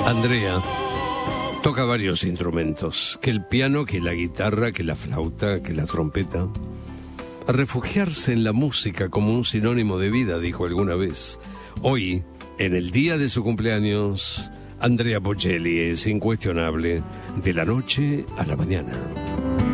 Andrea toca varios instrumentos, que el piano, que la guitarra, que la flauta, que la trompeta. A refugiarse en la música como un sinónimo de vida, dijo alguna vez. Hoy, en el día de su cumpleaños, Andrea Bocelli es incuestionable de la noche a la mañana.